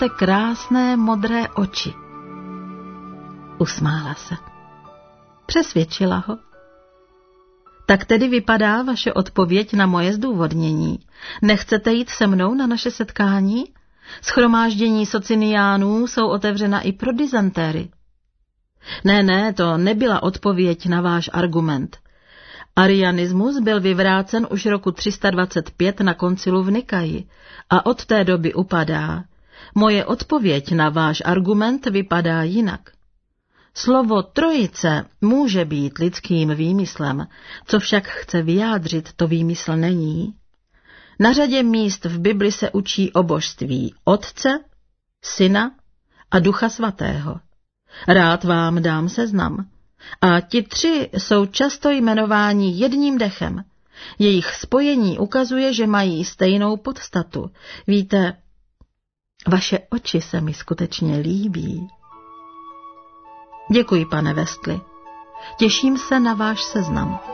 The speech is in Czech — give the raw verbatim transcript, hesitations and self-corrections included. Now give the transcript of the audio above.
máte krásné modré oči. Usmála se. Přesvědčila ho. Tak tedy vypadá vaše odpověď na moje zdůvodnění. Nechcete jít se mnou na naše setkání? Shromáždění sociniánů jsou otevřena i pro dizentéry. Ne, ne, to nebyla odpověď na váš argument. Arianismus byl vyvrácen už roku tři sta dvacet pět na koncilu v Nikaji a od té doby upadá. Moje odpověď na váš argument vypadá jinak. Slovo trojice může být lidským výmyslem, co však chce vyjádřit, to výmysl není. Na řadě míst v Bibli se učí o božství Otce, Syna a Ducha Svatého. Rád vám dám seznam. A ti tři jsou často jmenováni jedním dechem. Jejich spojení ukazuje, že mají stejnou podstatu. Víte, vaše oči se mi skutečně líbí. Děkuji, pane Westley. Těším se na váš seznam.